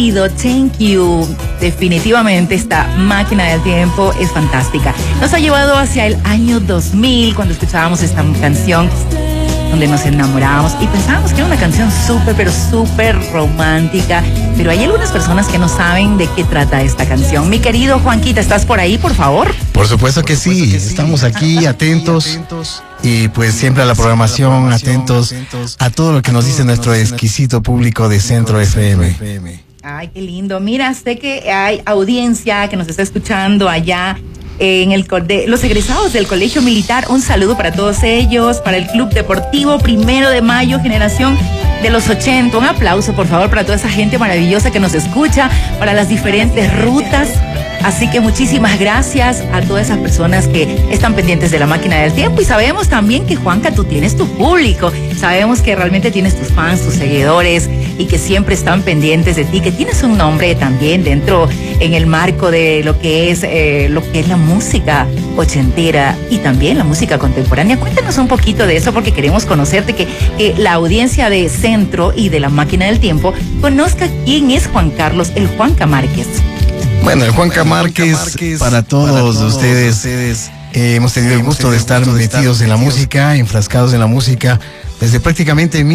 querido, thank you. Definitivamente esta máquina del tiempo es fantástica. Nos ha llevado hacia el año 2000 cuando escuchábamos esta canción donde nos enamorábamos y pensábamos que era una canción súper, pero súper romántica. Pero hay algunas personas que no saben de qué trata esta canción. Mi querido Juanquita, ¿estás por ahí, por favor? Por supuesto que sí, estamos aquí atentos y pues siempre a la programación, atentos a todo lo que nos dice nuestro exquisito público de Centro FM. Ay, qué lindo. Mira, sé que hay audiencia que nos está escuchando allá en los egresados del Colegio Militar. Un saludo para todos ellos, para el Club Deportivo 1 de Mayo, generación de los 80. Un aplauso, por favor, para toda esa gente maravillosa que nos escucha, para las diferentes rutas. Así que muchísimas gracias a todas esas personas que están pendientes de la máquina del tiempo. Y sabemos también que, Juanca, tú tienes tu público. Sabemos que realmente tienes tus fans, tus seguidores, y que siempre están pendientes de ti, que tienes un nombre también dentro, en el marco de lo que es la música ochentera y también la música contemporánea. Cuéntanos un poquito de eso, porque queremos conocerte, que la audiencia de Centro y de la máquina del tiempo conozca quién es Juan Carlos, el Juanca Márquez. Bueno, el Juanca Márquez, para todos ustedes, hemos tenido el gusto de estar metidos en la música, enfrascados en la música, desde prácticamente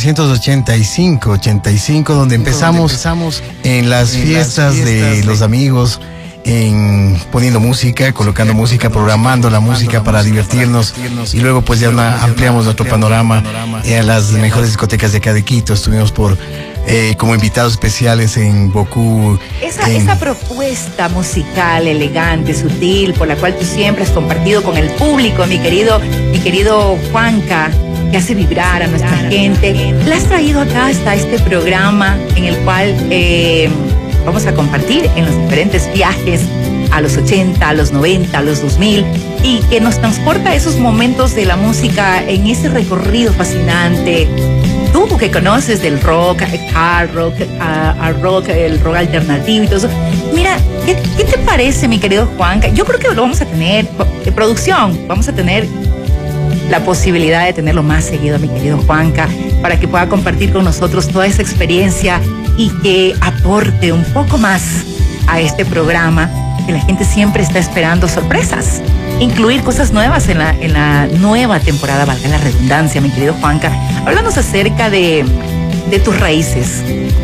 1985, donde empezamos en las fiestas de los amigos, poniendo música, colocando música, programando la música para divertirnos, y luego pues ya ampliamos nuestro panorama a las mejores discotecas de acá de Quito. Estuvimos como invitados especiales en Bocú. Esa propuesta musical, elegante, sutil, por la cual tú siempre has compartido con el público, mi querido Juanca, que hace vibrar a nuestra gente, la has traído acá hasta este programa en el cual vamos a compartir en los diferentes viajes a los 80, a los 90, a los 2000, y que nos transporta a esos momentos de la música en ese recorrido fascinante. Tú que conoces del rock, hard rock, rock, el rock alternativo y todo eso. Mira, ¿qué te parece, mi querido Juanca? Yo creo que lo vamos a tener, de producción, vamos a tener la posibilidad de tenerlo más seguido, mi querido Juanca, para que pueda compartir con nosotros toda esa experiencia y que aporte un poco más a este programa, que la gente siempre está esperando sorpresas. Incluir cosas nuevas en la nueva temporada, valga la redundancia, mi querido Juanca. Háblanos acerca de tus raíces.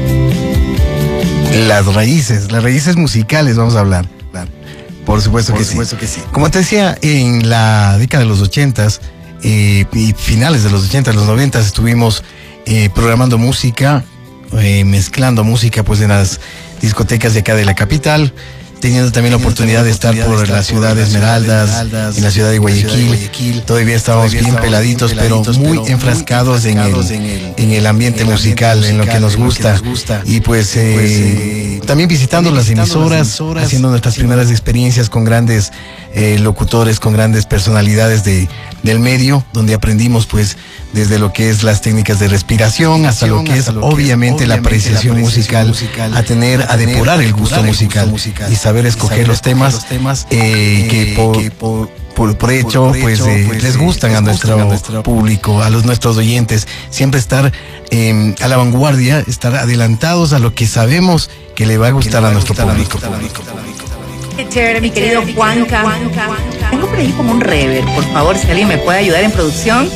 Las raíces musicales vamos a hablar. Por supuesto que sí. Como te decía, en la década de los 80s y finales de los 80, los 90 estuvimos programando música, mezclando música pues en las discotecas de acá de la capital, teniendo también la oportunidad de estar por la ciudad de Esmeraldas, en la ciudad de Guayaquil. Todavía estábamos bien peladitos, pero muy enfrascados en el ambiente musical, en lo que nos gusta. Y pues también visitando las emisoras, haciendo nuestras primeras experiencias con grandes locutores, con grandes personalidades del medio, donde aprendimos pues desde lo que es las técnicas de respiración hasta lo que es obviamente la apreciación musical, a depurar el gusto musical y saber escoger los temas que por hecho pues les gustan a nuestro público, a nuestros oyentes. Siempre estar a la vanguardia, estar adelantados a lo que sabemos que le va a gustar a nuestro público. Qué chévere, mi querido Juanca. Tengo por ahí como un reverb, por favor, si alguien me puede ayudar en producción.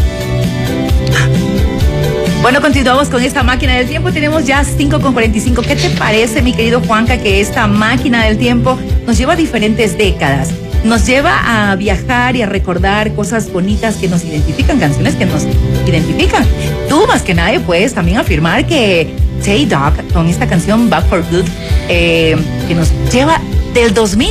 Bueno, continuamos con esta máquina del tiempo. Tenemos ya 5:45. ¿Qué te parece, mi querido Juanca, que esta máquina del tiempo nos lleva a diferentes décadas? Nos lleva a viajar y a recordar cosas bonitas que nos identifican, canciones que nos identifican. Tú, más que nadie, puedes también afirmar que Tay Dog, con esta canción Back for Good, que nos lleva del 2000